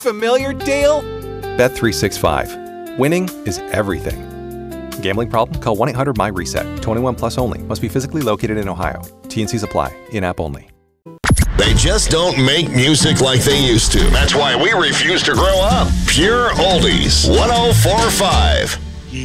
Familiar, Dale? Bet365. Winning is everything. Gambling problem? Call 1-800-MY-RESET. 21 plus only. Must be physically located in Ohio. T&Cs apply. In-app only. They just don't make music like they used to. That's why we refuse to grow up. Pure Oldies. 104.5.